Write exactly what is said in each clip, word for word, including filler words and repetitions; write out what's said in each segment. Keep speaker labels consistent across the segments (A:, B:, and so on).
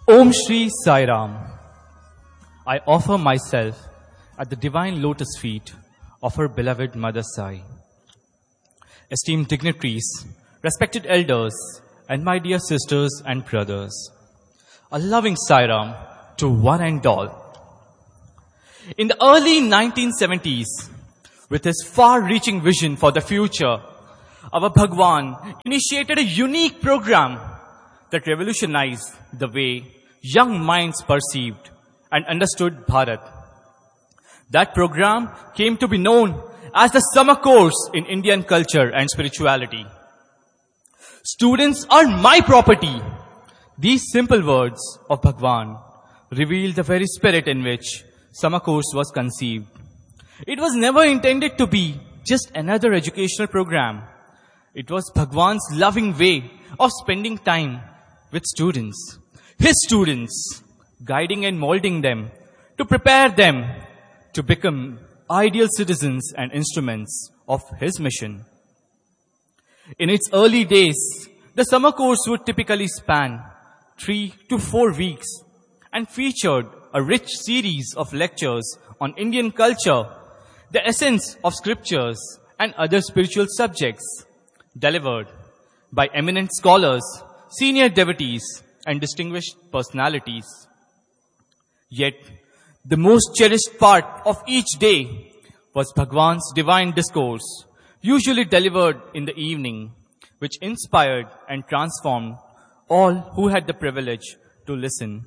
A: Om Shri Sai Ram. I offer myself at the divine lotus feet of her beloved Mother Sai. Esteemed dignitaries, respected elders, and my dear sisters and brothers, a loving Sai Ram to one and all. In the early nineteen seventies, with his far-reaching vision for the future, our Bhagwan initiated a unique program that revolutionized the way young minds perceived and understood Bharat. That program came to be known as the Summer Course in Indian Culture and Spirituality. Students are my property. These simple words of Bhagwan reveal the very spirit in which Summer Course was conceived. It was never intended to be just another educational program. It was Bhagwan's loving way of spending time with students, his students, guiding and molding them to prepare them to become ideal citizens and instruments of his mission. In its early days, the summer course would typically span three to four weeks and featured a rich series of lectures on Indian culture, the essence of scriptures, and other spiritual subjects delivered by eminent scholars, senior devotees, and distinguished personalities. Yet, the most cherished part of each day was Bhagwan's divine discourse, usually delivered in the evening, which inspired and transformed all who had the privilege to listen.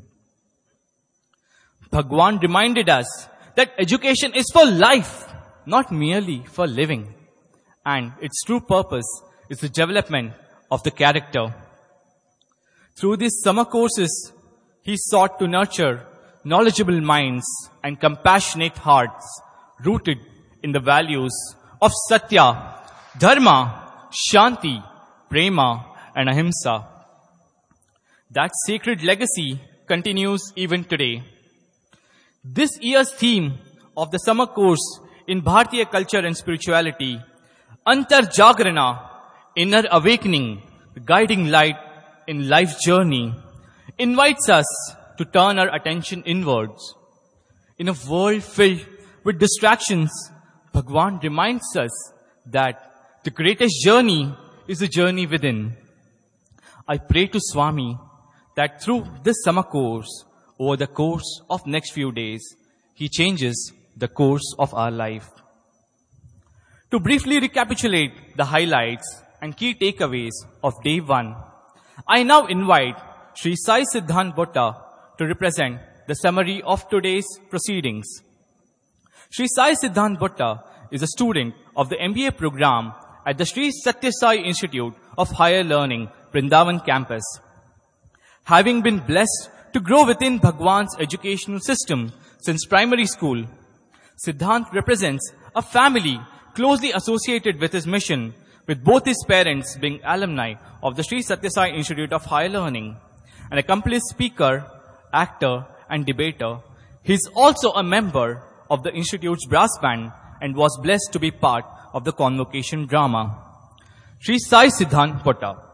A: Bhagwan reminded us that education is for life, not merely for living, and its true purpose is the development of the character. Through these summer courses, he sought to nurture knowledgeable minds and compassionate hearts rooted in the values of Satya, Dharma, Shanti, Prema, and Ahimsa. That sacred legacy continues even today. This year's theme of the summer course in Bharatiya culture and spirituality, Antar Jagrana, Inner Awakening, Guiding Light in Life's Journey, invites us to turn our attention inwards. In a world filled with distractions, Bhagwan reminds us that the greatest journey is the journey within. I pray to Swami that through this summer course, over the course of next few days, he changes the course of our life. To briefly recapitulate the highlights and key takeaways of day one, I now invite Sri Sai Siddhant Bhotta to represent the summary of today's proceedings. Sri Sai Siddhant Bhotta is a student of the M B A program at the Sri Satya Sai Institute of Higher Learning, Vrindavan campus. Having been blessed to grow within Bhagwan's educational system since primary school, Siddhant represents a family closely associated with his mission, with both his parents being alumni of the Sri Satya Sai Institute of Higher Learning. An accomplished speaker, actor, and debater, he is also a member of the Institute's brass band and was blessed to be part of the convocation drama. Sri Sai Siddhant Bhotta.